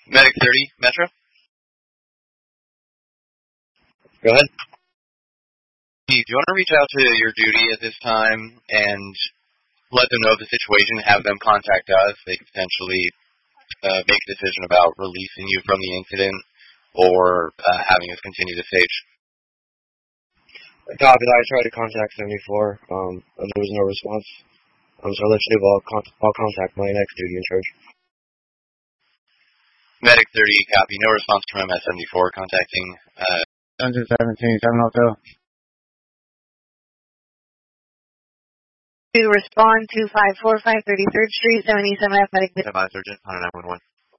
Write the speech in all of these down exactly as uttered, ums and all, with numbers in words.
Medic thirty, Metro. Go ahead. Do you want to reach out to your duty at this time and let them know the situation, have them contact us? They could potentially uh, make a decision about releasing you from the incident or uh, having us continue the stage. Copy that. I tried to contact seventy-four, um, and there was no response. Um, so I'll let you know. I'll, con- I'll contact my next duty in charge. Medic thirty, copy. No response from M S seventy-four contacting uh, Engine seventeen, seven Hotel. To respond to five four five thirty-third Street, seventy-seven F Medic. Advise Surgeon, one nine one one.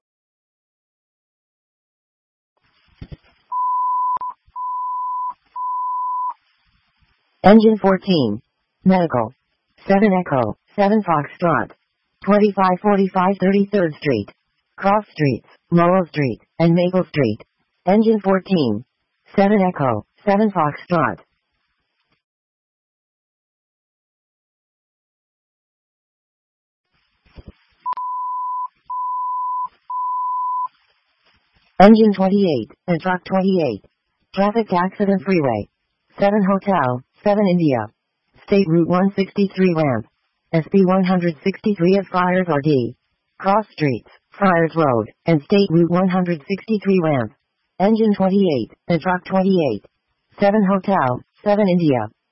Engine fourteen. Medical. seven Echo, seven Foxtrot. twenty-five forty-five thirty-third Street. Cross Streets, Lowell Street, and Maple Street. Engine fourteen. seven Echo, seven Foxtrot. Engine twenty-eight, and Truck twenty-eight. Traffic Accident Freeway. seven Hotel, seven India. State Route one sixty-three ramp. S P one sixty-three at Friars R D. Cross Streets, Friars Road, and State Route one sixty-three ramp. Engine twenty-eight, and Truck twenty-eight. seven Hotel, seven India.